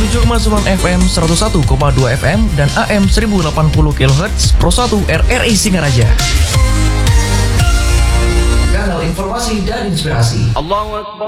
97,9 FM, 101,2 FM, dan AM 1080 kHz Pro 1 RRI Singaraja. Kanal informasi dan inspirasi. Allahu Akbar.